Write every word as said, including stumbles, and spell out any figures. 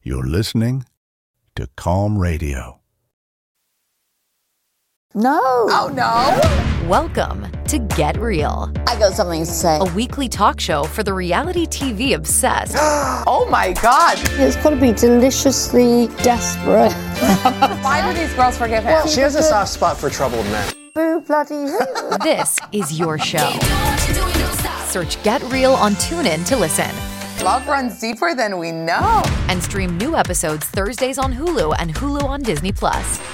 You're listening to Calm Radio. No. Oh, no. Welcome to Get Real. I got something to say. A weekly talk show for the reality T V obsessed. Oh, my God. It's got to be deliciously desperate. Why do these girls forgive him? Well, she has a soft spot for troubled men. Boo bloody who. This is your show. Search Get Real on TuneIn to listen. Love runs deeper than we know. And stream new episodes Thursdays on Hulu and Hulu on Disney Plus.